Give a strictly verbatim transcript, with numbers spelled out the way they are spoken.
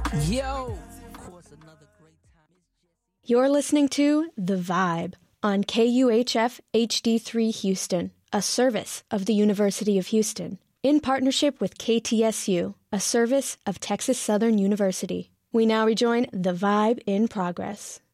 Yo! Of course, another great time. You're listening to The Vibe on K U H F H D three Houston, a service of the University of Houston, in partnership with K T S U, a service of Texas Southern University. We now rejoin The Vibe in progress.